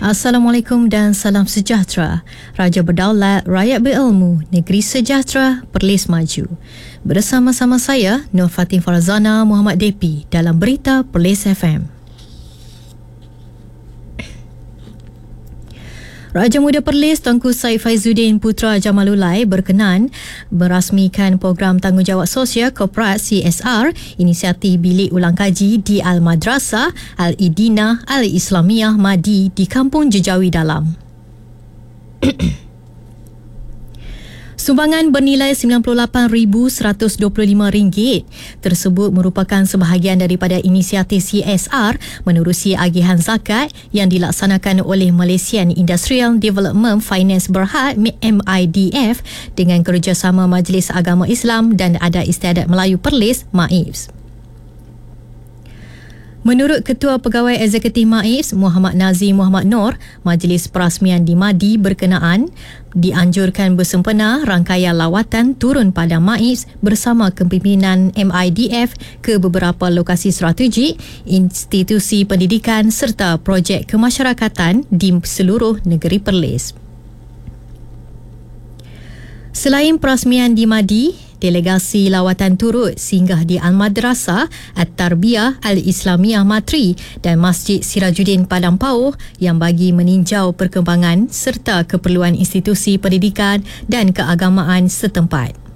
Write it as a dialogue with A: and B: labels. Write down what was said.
A: Assalamualaikum dan salam sejahtera. Raja berdaulat, rakyat berilmu, negeri sejahtera, Perlis maju. Bersama-sama saya, Nur Fatin Farazana Muhammad Depi dalam Berita Perlis FM. Raja Muda Perlis Tunku Said Faizuddin Putra Jamalulai berkenan merasmikan program tanggungjawab sosial korporat CSR inisiatif Bilik Ulang Kaji di Al-Madrasah Al-Idinah Al-Islamiyah Madi di Kampung Jejawi Dalam. Sumbangan bernilai RM98,125 tersebut merupakan sebahagian daripada inisiatif CSR menerusi agihan zakat yang dilaksanakan oleh Malaysian Industrial Development Finance Berhad MIDF dengan kerjasama Majlis Agama Islam dan Adat Istiadat Melayu Perlis MAIPS. Menurut Ketua Pegawai Eksekutif MAIPS Muhammad Nazir Muhammad Noor, majlis perasmian di Madi berkenaan dianjurkan bersempena rangkaian lawatan turun padang MAIPS bersama kepimpinan MIDF ke beberapa lokasi strategik, institusi pendidikan serta projek kemasyarakatan di seluruh negeri Perlis. Selain perasmian di Madi, delegasi lawatan turut singgah di Al-Madrasah At-Tarbiyah Al-Islamiyah Matri dan Masjid Sirajuddin Padang Pauh yang bagi meninjau perkembangan serta keperluan institusi pendidikan dan keagamaan setempat.